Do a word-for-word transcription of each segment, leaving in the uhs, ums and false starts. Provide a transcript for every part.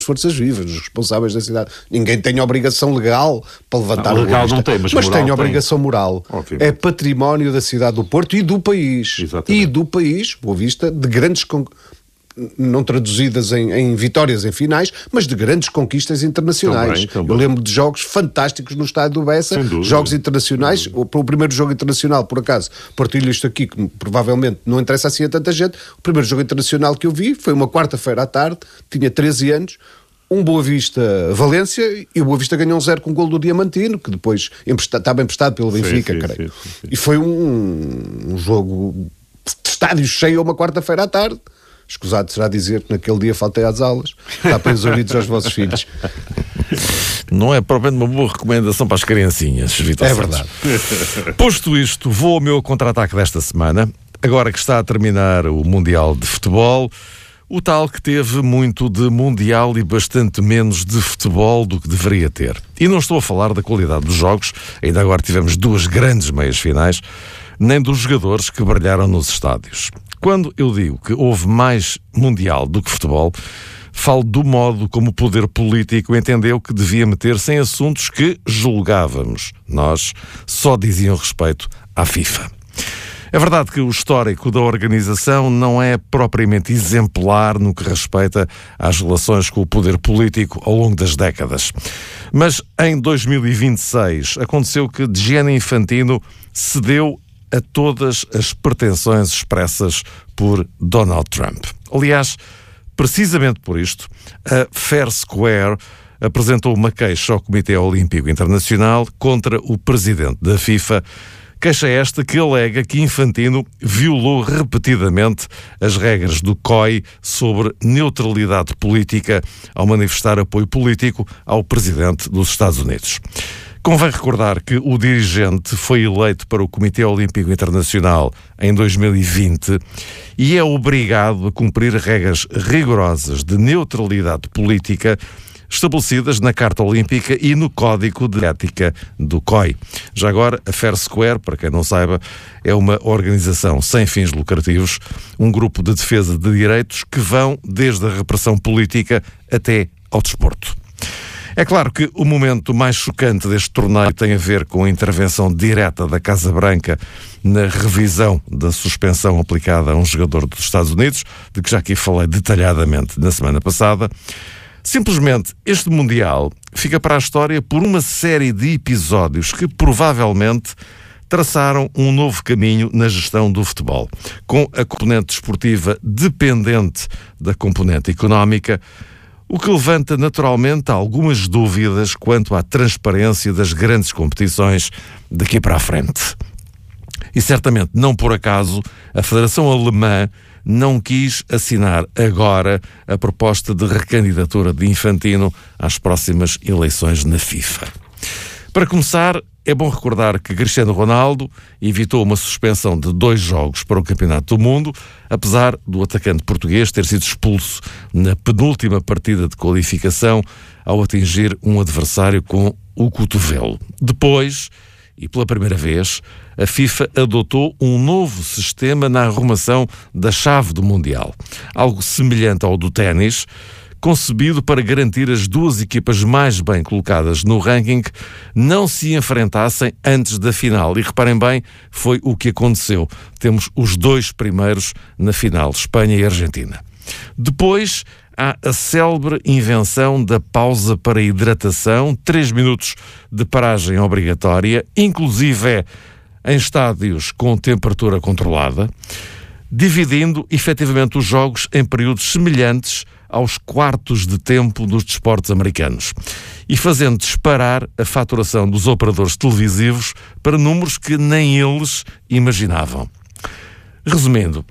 forças vivas, os responsáveis da cidade. Ninguém tem obrigação legal para levantar não, o legal não tem, mas, mas tem tem. obrigação moral. Obviamente. É património da cidade do Porto e do país. Exatamente. E do país, Boa Vista, de grandes... Con... não traduzidas em, em vitórias em finais, mas de grandes conquistas internacionais. Também, também. Eu lembro de jogos fantásticos no estádio do Bessa, jogos internacionais. O, o primeiro jogo internacional, por acaso, partilho isto aqui, que provavelmente não interessa assim a tanta gente, o primeiro jogo internacional que eu vi foi uma quarta-feira à tarde, tinha treze anos, um Boa Vista-Valência, e o Boa Vista ganhou um zero com o gol do Diamantino, que depois empresta, estava emprestado pelo Benfica, sim, sim, creio. sim, sim. E foi um, um jogo de estádio cheio uma quarta-feira à tarde. Escusado será dizer que naquele dia faltei às aulas. Está para os ouvidos aos vossos filhos. Não é propriamente uma boa recomendação para as criancinhas, Vitor É Santos. verdade. Posto isto, vou ao meu contra-ataque desta semana. Agora que está a terminar o Mundial de Futebol, o tal que teve muito de Mundial e bastante menos de futebol do que deveria ter. E não estou a falar da qualidade dos jogos, ainda agora tivemos duas grandes meias finais, nem dos jogadores que brilharam nos estádios. Quando eu digo que houve mais Mundial do que futebol, falo do modo como o poder político entendeu que devia meter-se em assuntos que julgávamos. Nós só diziam respeito à FIFA. É verdade que o histórico da organização não é propriamente exemplar no que respeita às relações com o poder político ao longo das décadas. Mas em dois mil e vinte e seis aconteceu que Gianni Infantino cedeu a todas as pretensões expressas por Donald Trump. Aliás, precisamente por isto, a Fair Square apresentou uma queixa ao Comitê Olímpico Internacional contra o presidente da FIFA, queixa esta que alega que Infantino violou repetidamente as regras do C O I sobre neutralidade política ao manifestar apoio político ao presidente dos Estados Unidos. Convém recordar que o dirigente foi eleito para o Comitê Olímpico Internacional em dois mil e vinte e é obrigado a cumprir regras rigorosas de neutralidade política estabelecidas na Carta Olímpica e no Código de Ética do C O I. Já agora, a Fair Square, para quem não saiba, é uma organização sem fins lucrativos, um grupo de defesa de direitos que vão desde a repressão política até ao desporto. É claro que o momento mais chocante deste torneio tem a ver com a intervenção direta da Casa Branca na revisão da suspensão aplicada a um jogador dos Estados Unidos, de que já aqui falei detalhadamente na semana passada. Simplesmente, este Mundial fica para a história por uma série de episódios que provavelmente traçaram um novo caminho na gestão do futebol, com a componente desportiva dependente da componente económica, o que levanta naturalmente algumas dúvidas quanto à transparência das grandes competições daqui para a frente. E certamente, não por acaso, a Federação Alemã não quis assinar agora a proposta de recandidatura de Infantino às próximas eleições na FIFA. Para começar, é bom recordar que Cristiano Ronaldo evitou uma suspensão de dois jogos para o Campeonato do Mundo, apesar do atacante português ter sido expulso na penúltima partida de qualificação ao atingir um adversário com o cotovelo. Depois, e pela primeira vez, a FIFA adotou um novo sistema na arrumação da chave do Mundial, algo semelhante ao do ténis, concebido para garantir as duas equipas mais bem colocadas no ranking não se enfrentassem antes da final. E reparem bem, foi o que aconteceu. Temos os dois primeiros na final, Espanha e Argentina. Depois há a célebre invenção da pausa para hidratação, três minutos de paragem obrigatória, inclusive em estádios com temperatura controlada, dividindo efetivamente os jogos em períodos semelhantes aos quartos de tempo dos desportos americanos e fazendo disparar a faturação dos operadores televisivos para números que nem eles imaginavam. Resumindo,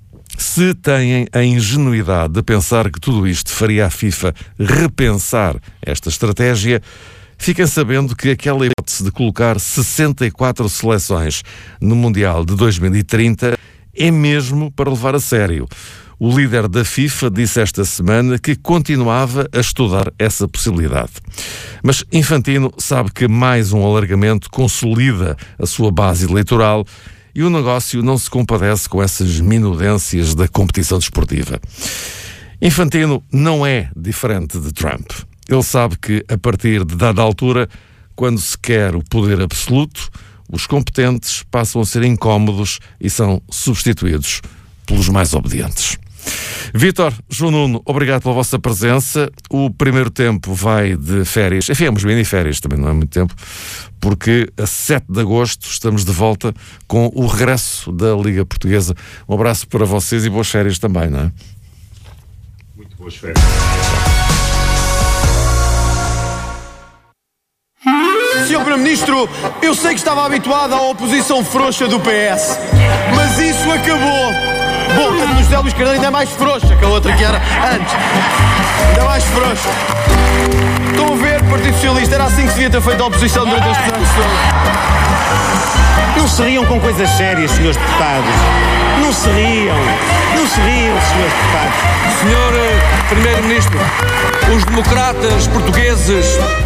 se têm a ingenuidade de pensar que tudo isto faria a FIFA repensar esta estratégia, fiquem sabendo que aquela hipótese de colocar sessenta e quatro seleções no Mundial de dois mil e trinta é mesmo para levar a sério. O líder da FIFA disse esta semana que continuava a estudar essa possibilidade. Mas Infantino sabe que mais um alargamento consolida a sua base eleitoral e o negócio não se compadece com essas minudências da competição desportiva. Infantino não é diferente de Trump. Ele sabe que, a partir de dada altura, quando se quer o poder absoluto, os competentes passam a ser incómodos e são substituídos pelos mais obedientes. Vítor, João Nuno, obrigado pela vossa presença. O primeiro tempo vai de férias. Enfim, é umas mini-férias, também não é muito tempo, porque a sete de agosto estamos de volta com o regresso da Liga Portuguesa. Um abraço para vocês e boas férias também, não é? Muito boas férias. senhor Primeiro-Ministro, eu sei que estava habituado à oposição frouxa do P S, mas isso acabou. Bom, a do José Luís Carneiro ainda é mais frouxa que a outra que era antes. Ainda mais frouxa. Estão a ver, Partido Socialista, era assim que se devia ter feito a oposição durante estes anos todos. Não se riam com coisas sérias, senhores deputados. Não se riam. Não se riam, senhores deputados. senhor Primeiro-Ministro, os democratas portugueses